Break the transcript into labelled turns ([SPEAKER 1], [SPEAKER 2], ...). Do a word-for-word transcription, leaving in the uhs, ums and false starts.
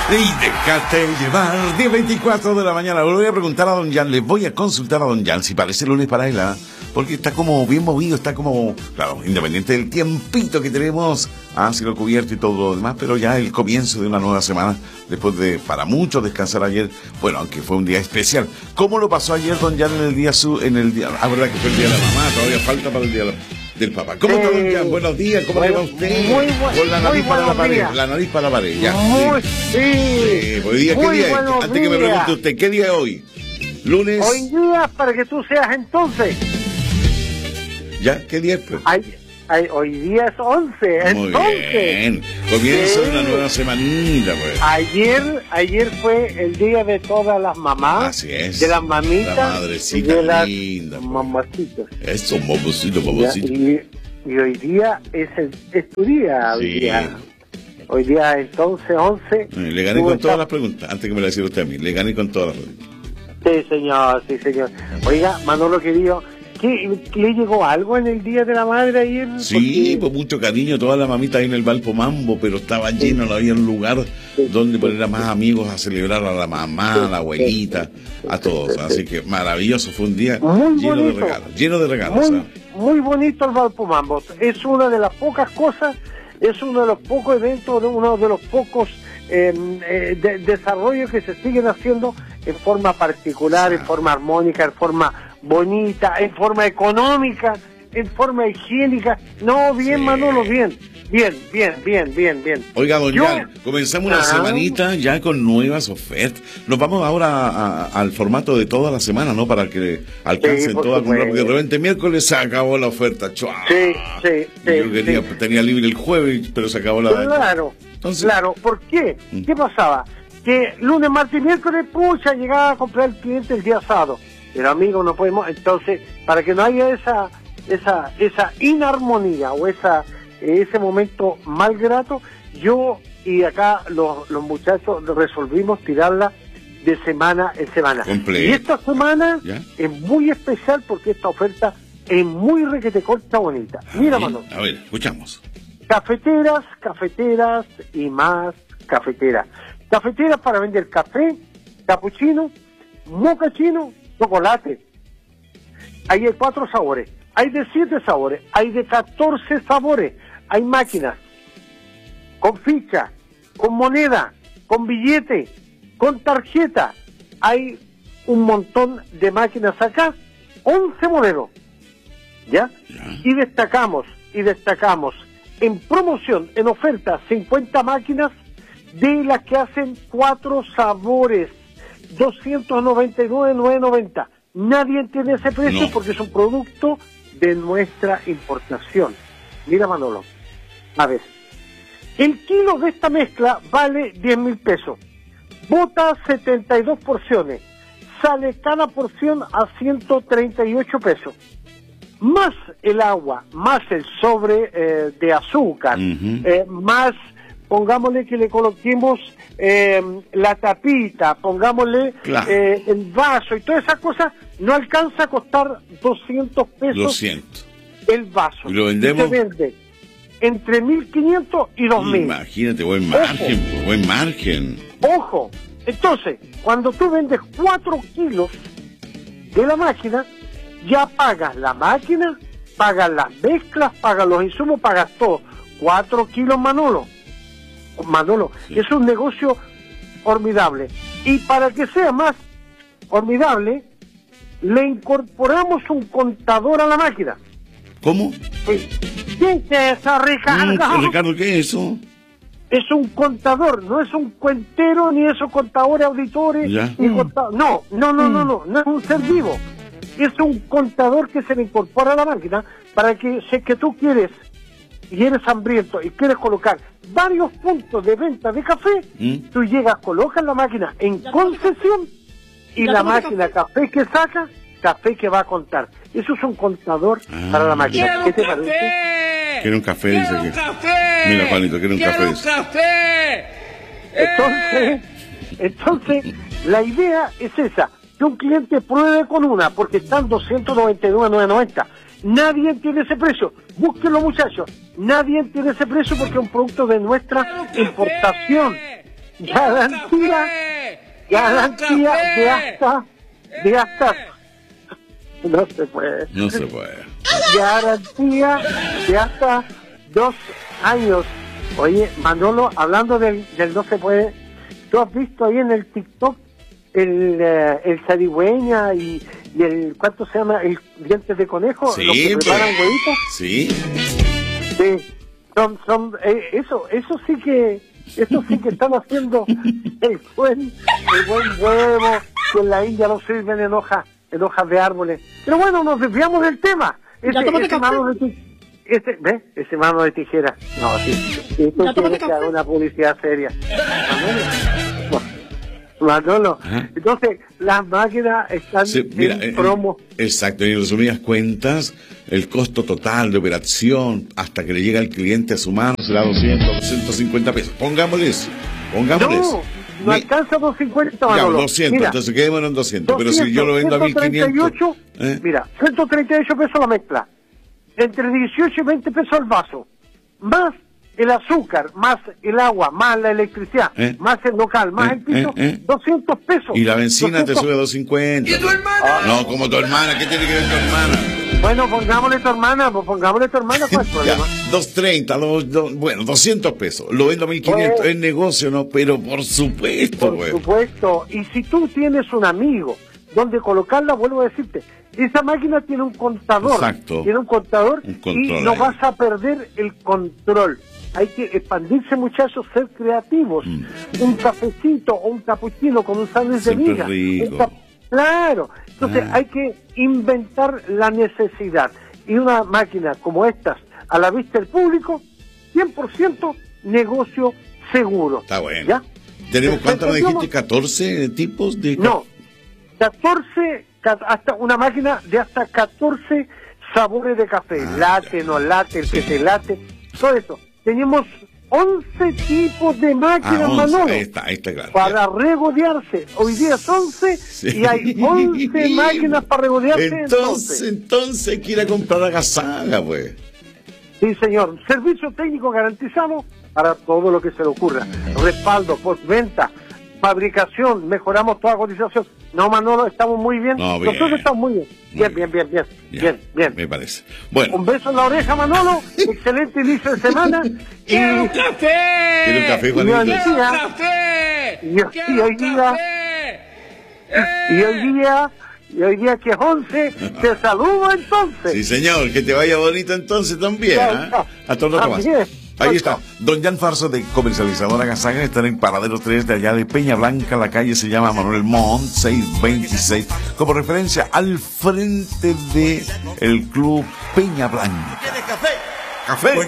[SPEAKER 1] Y déjate llevar, diez veinticuatro de la mañana. Le voy a preguntar a don Jan, le voy a consultar a don Jan si parece lunes para él, ¿eh? Porque está como bien movido, está como, claro, independiente del tiempito que tenemos, ha sido cubierto y todo lo demás, pero ya el comienzo de una nueva semana, después de, para muchos, descansar ayer, bueno, aunque fue un día especial. ¿Cómo lo pasó ayer don Jan en el día su, en el día, ah, verdad que fue el día de la mamá, todavía falta para el día de la, del papá? ¿Cómo está don Jan? Buenos días, ¿cómo
[SPEAKER 2] bueno,
[SPEAKER 1] le va usted?
[SPEAKER 2] Muy bueno.
[SPEAKER 1] Con la nariz para la pared, la nariz para la pared, ya.
[SPEAKER 2] Muy,
[SPEAKER 1] sí.
[SPEAKER 2] sí.
[SPEAKER 1] Sí, hoy día, ¿qué
[SPEAKER 2] Muy
[SPEAKER 1] día es?
[SPEAKER 2] buenos
[SPEAKER 1] Antes que me
[SPEAKER 2] días.
[SPEAKER 1] pregunte usted, ¿qué día es hoy? ¿Lunes?
[SPEAKER 2] Hoy día, para que tú seas entonces.
[SPEAKER 1] ¿Ya? ¿Qué día es? Pues?
[SPEAKER 2] Ay, ay, hoy día es once.
[SPEAKER 1] Muy
[SPEAKER 2] entonces.
[SPEAKER 1] bien. Comienza
[SPEAKER 2] Sí.
[SPEAKER 1] una nueva semanita, pues.
[SPEAKER 2] Ayer, ayer fue el día de todas las mamás.
[SPEAKER 1] Así es.
[SPEAKER 2] De las mamitas.
[SPEAKER 1] La madrecita
[SPEAKER 2] de las
[SPEAKER 1] linda, pues.
[SPEAKER 2] mamacitas.
[SPEAKER 1] Eso, babocito,
[SPEAKER 2] Ya,
[SPEAKER 1] babocito.
[SPEAKER 2] Y, y hoy día es, el, es tu día. Hoy
[SPEAKER 1] Sí.
[SPEAKER 2] día, hoy día entonces once.
[SPEAKER 1] Eh, Le gané
[SPEAKER 2] tú
[SPEAKER 1] con
[SPEAKER 2] estás-
[SPEAKER 1] todas las preguntas, antes que me la hiciera usted a mí. Le gané con todas las preguntas.
[SPEAKER 2] Sí, señor, sí, señor. Oiga, Manolo querido, ¿qué, ¿le llegó algo en el Día de la Madre ayer?
[SPEAKER 1] Sí,
[SPEAKER 2] Porque-
[SPEAKER 1] pues mucho cariño, toda la mamita ahí en el Valpo Mambo, pero estaba lleno, no había un lugar
[SPEAKER 2] Sí.
[SPEAKER 1] donde poner a más amigos a celebrar a la mamá, a la abuelita, a todos. Así que maravilloso, fue un día
[SPEAKER 2] Muy
[SPEAKER 1] lleno de
[SPEAKER 2] bonito.
[SPEAKER 1] regalos, lleno de regalos.
[SPEAKER 2] Muy,
[SPEAKER 1] ¿ah?
[SPEAKER 2] muy bonito el Valpomambo. Es una de las pocas cosas, es uno de los pocos eventos, de uno de los pocos eh, eh, de- desarrollos que se siguen haciendo en forma particular, en forma armónica, en forma bonita, en forma económica, en forma higiénica. No, bien,
[SPEAKER 1] Sí.
[SPEAKER 2] Manolo, bien. Bien, bien, bien, bien, bien.
[SPEAKER 1] Oiga, don
[SPEAKER 2] Yo-
[SPEAKER 1] Jan, comenzamos una
[SPEAKER 2] Ah.
[SPEAKER 1] semanita ya con nuevas ofertas. Nos vamos ahora a- a- al formato de toda la semana, ¿no? Para que alcancen
[SPEAKER 2] Sí, por
[SPEAKER 1] todas, porque
[SPEAKER 2] supuesto.
[SPEAKER 1] de repente miércoles se acabó la oferta. ¡Chua!
[SPEAKER 2] Sí, sí, sí,
[SPEAKER 1] Yo quería,
[SPEAKER 2] sí.
[SPEAKER 1] tenía libre el jueves, pero se acabó la...
[SPEAKER 2] Claro,
[SPEAKER 1] Entonces-
[SPEAKER 2] claro. ¿Por qué?
[SPEAKER 1] Mm.
[SPEAKER 2] ¿Qué pasaba? Que lunes, martes y miércoles, pucha, llegaba a comprar el cliente el día sábado. Pero amigo, no podemos. Entonces, para que no haya esa esa esa inarmonía o esa ese momento mal grato, yo y acá los, los muchachos resolvimos tirarla de semana en semana.
[SPEAKER 1] Completo.
[SPEAKER 2] Y esta semana
[SPEAKER 1] ¿Ya?
[SPEAKER 2] es muy especial porque esta oferta es muy requete corta, bonita. Mira,
[SPEAKER 1] a ver,
[SPEAKER 2] Manolo.
[SPEAKER 1] a ver, escuchamos.
[SPEAKER 2] Cafeteras, cafeteras y más cafeteras. Cafeteras para vender café, capuchino, mocachino, chocolate. Ahí hay cuatro sabores. Hay de siete sabores. Hay de catorce sabores. Hay máquinas con ficha, con moneda, con billete, con tarjeta. Hay un montón de máquinas acá. once modelos. ¿Ya?
[SPEAKER 1] Ya.
[SPEAKER 2] Y destacamos, y destacamos en promoción, en oferta, cincuenta máquinas de las que hacen cuatro sabores, doscientos noventa y nueve mil novecientos noventa. Nadie tiene ese precio
[SPEAKER 1] No.
[SPEAKER 2] porque es un producto de nuestra importación. Mira, Manolo, a ver, el kilo de esta mezcla vale diez mil pesos, bota setenta y dos porciones, sale cada porción a ciento treinta y ocho pesos. Más el agua, más el sobre eh, de azúcar,
[SPEAKER 1] Ujú.
[SPEAKER 2] eh, más, pongámosle que le coloquemos eh, la tapita, pongámosle
[SPEAKER 1] Claro.
[SPEAKER 2] eh, el vaso y todas esas cosas, no alcanza a costar doscientos pesos
[SPEAKER 1] Lo siento.
[SPEAKER 2] el vaso.
[SPEAKER 1] ¿Y lo vendemos?
[SPEAKER 2] Y se vende entre mil quinientos y dos mil.
[SPEAKER 1] Imagínate, buen margen, pues, buen margen.
[SPEAKER 2] Ojo, entonces, cuando tú vendes cuatro kilos de la máquina, ya pagas la máquina, pagas las mezclas, pagas los insumos, pagas todo. cuatro kilos, Manolo. Manolo,
[SPEAKER 1] Sí.
[SPEAKER 2] es un negocio formidable. Y para que sea más formidable, le incorporamos un contador a la máquina.
[SPEAKER 1] ¿Cómo?
[SPEAKER 2] Sí. ¿Qué es eso, Ricardo?
[SPEAKER 1] Mm, Ricardo, ¿qué es eso?
[SPEAKER 2] Es un contador, no es un cuentero, ni esos contadores auditores,
[SPEAKER 1] Ya.
[SPEAKER 2] ni conta- no, no, no, no, no, no es un ser vivo. Es un contador que se le incorpora a la máquina para que, si es que tú quieres y eres hambriento y quieres colocar varios puntos de venta de café,
[SPEAKER 1] ¿Mm?
[SPEAKER 2] tú llegas, colocas la máquina en concesión y la máquina café que saca, café que va a contar. Eso es un contador
[SPEAKER 1] Ah.
[SPEAKER 2] para la máquina.
[SPEAKER 3] ¡Quiero
[SPEAKER 2] ¿Qué
[SPEAKER 3] un
[SPEAKER 2] te parece?
[SPEAKER 3] café!
[SPEAKER 1] Quiero un café, dice
[SPEAKER 3] ¡Quiero un
[SPEAKER 1] que-
[SPEAKER 3] café!
[SPEAKER 1] Mira, Juanito, quiero un
[SPEAKER 3] ¡Quiero
[SPEAKER 1] café,
[SPEAKER 3] un
[SPEAKER 1] dice.
[SPEAKER 3] café!
[SPEAKER 2] Entonces, entonces, la idea es esa, que un cliente pruebe con una, porque están doscientos noventa y nueve mil novecientos noventa. Nadie tiene ese precio. Búsquenlo, muchachos. Nadie tiene ese precio porque es un producto de nuestra
[SPEAKER 3] ¡Quiero un café!
[SPEAKER 2] importación. garantía, garantía de hasta, de hasta, no se puede.
[SPEAKER 1] No se puede.
[SPEAKER 2] Garantía de hasta dos años. Oye, Manolo, hablando del, del no se puede, ¿tú has visto ahí en el TikTok el, uh, el zarigüeña y, y el, ¿cuánto se llama? El dientes de conejo,
[SPEAKER 1] Sí,
[SPEAKER 2] los que preparan
[SPEAKER 1] pues.
[SPEAKER 2] huevitos.
[SPEAKER 1] Sí.
[SPEAKER 2] Sí, son, son, eh, eso, eso sí que, eso sí que están haciendo el buen, el buen huevo, que en la India lo sirven en hojas, en hojas de árboles. Pero bueno, nos desviamos del tema. Ese, ese mano de tijera, ese, ¿ves? Ese mano de tijera. No, sí, sí, tú tienes que hacer una publicidad seria. Manolo,
[SPEAKER 1] Ajá.
[SPEAKER 2] Entonces las máquinas están
[SPEAKER 1] Sí, mira,
[SPEAKER 2] en
[SPEAKER 1] eh,
[SPEAKER 2] promo.
[SPEAKER 1] Exacto, y en resumidas cuentas, el costo total de operación hasta que le llega al cliente a su mano será doscientos, doscientos cincuenta pesos. Pongámosle eso, pongámosle eso.
[SPEAKER 2] No, no
[SPEAKER 1] Mi-
[SPEAKER 2] alcanza doscientos cincuenta,
[SPEAKER 1] Ya,
[SPEAKER 2] Manolo.
[SPEAKER 1] doscientos,
[SPEAKER 2] Mira,
[SPEAKER 1] entonces quedémonos en doscientos, pero si yo lo vendo a mil
[SPEAKER 2] ciento treinta y ocho,
[SPEAKER 1] quinientos. ¿eh?
[SPEAKER 2] Mira, ciento treinta y ocho pesos la mezcla. Entre dieciocho y veinte pesos el vaso. Más el azúcar, más el agua, más la electricidad,
[SPEAKER 1] ¿Eh?
[SPEAKER 2] más el local, más
[SPEAKER 1] ¿Eh?
[SPEAKER 2] el piso,
[SPEAKER 1] ¿Eh? ¿Eh?
[SPEAKER 2] doscientos pesos.
[SPEAKER 1] Y la benzina te
[SPEAKER 2] doscientos.
[SPEAKER 1] sube a doscientos cincuenta.
[SPEAKER 3] ¿Y tu hermana?
[SPEAKER 1] No, como tu hermana, ¿qué tiene que ver tu hermana?
[SPEAKER 2] Bueno, pongámosle tu hermana, pues pongámosle tu hermana, ¿cuál es el
[SPEAKER 1] Ya,
[SPEAKER 2] problema?
[SPEAKER 1] doscientos treinta, dos- dos- bueno, doscientos pesos. Lo vendo a mil quinientos,
[SPEAKER 2] Pues-
[SPEAKER 1] es negocio, ¿no? Pero por supuesto,
[SPEAKER 2] Por
[SPEAKER 1] güey.
[SPEAKER 2] supuesto. Y si tú tienes un amigo donde colocarla, vuelvo a decirte, esa máquina tiene un contador.
[SPEAKER 1] Exacto.
[SPEAKER 2] Tiene un contador
[SPEAKER 1] Un control
[SPEAKER 2] y no
[SPEAKER 1] ahí.
[SPEAKER 2] vas a perder el control. Hay que expandirse, muchachos, ser creativos.
[SPEAKER 1] Mm.
[SPEAKER 2] Un cafecito o un cappuccino con un sándwich de
[SPEAKER 1] Siempre
[SPEAKER 2] miga.
[SPEAKER 1] rico.
[SPEAKER 2] Un cap- Claro. Entonces
[SPEAKER 1] Ah.
[SPEAKER 2] hay que inventar la necesidad. Y una máquina como estas, a la vista del público, cien por ciento negocio seguro.
[SPEAKER 1] Está bueno.
[SPEAKER 2] ¿Ya?
[SPEAKER 1] ¿Tenemos cuántas me
[SPEAKER 2] Perfecto,
[SPEAKER 1] dijiste? ¿catorce tipos de
[SPEAKER 2] No, catorce, ca- hasta una máquina de hasta catorce sabores de café.
[SPEAKER 1] Ah,
[SPEAKER 2] late, no late, el que te late, todo eso. Tenemos once tipos de máquinas,
[SPEAKER 1] Ah, once,
[SPEAKER 2] Manolo,
[SPEAKER 1] ahí está, ahí está claro.
[SPEAKER 2] para regodearse. Hoy día es once
[SPEAKER 1] Sí.
[SPEAKER 2] y hay once máquinas para regodearse.
[SPEAKER 1] Entonces, entonces hay que ir a comprar agasaga, pues.
[SPEAKER 2] Sí, señor. Servicio técnico garantizado para todo lo que se le ocurra. Respaldo, postventa, fabricación, mejoramos toda cotización. No, Manolo, estamos muy bien.
[SPEAKER 1] No, bien.
[SPEAKER 2] Nosotros estamos muy bien. Bien, bien, bien, bien.
[SPEAKER 1] Ya,
[SPEAKER 2] Bien, bien.
[SPEAKER 1] Me parece. Bueno,
[SPEAKER 2] Un beso en la oreja, Manolo. Excelente inicio de semana. Y,
[SPEAKER 3] ¡Quiero un café!
[SPEAKER 1] ¿quiere un café,
[SPEAKER 2] y
[SPEAKER 1] Juanito?
[SPEAKER 2] hoy
[SPEAKER 3] ¡Quiero un
[SPEAKER 2] día,
[SPEAKER 3] café!
[SPEAKER 2] y- y
[SPEAKER 3] ¡Quiero
[SPEAKER 2] hoy
[SPEAKER 3] un
[SPEAKER 2] día-
[SPEAKER 3] café!
[SPEAKER 2] y hoy día, y hoy día que es once, te saludo entonces.
[SPEAKER 1] sí, señor, que te vaya bonito entonces también.
[SPEAKER 2] Chao,
[SPEAKER 1] ¿ah?
[SPEAKER 2] chao.
[SPEAKER 1] Hasta otro más.
[SPEAKER 2] También.
[SPEAKER 1] Ahí
[SPEAKER 2] Chao,
[SPEAKER 1] está.
[SPEAKER 2] chao.
[SPEAKER 1] Don Jan Farso, de Comercializadora Agasaga, está en el Paradero tres de allá de Peña Blanca. La calle se llama Manuel Montt, seiscientos veintiséis. Como referencia al frente de el Club Peña Blanca.
[SPEAKER 3] ¿Quieres café?
[SPEAKER 1] Café.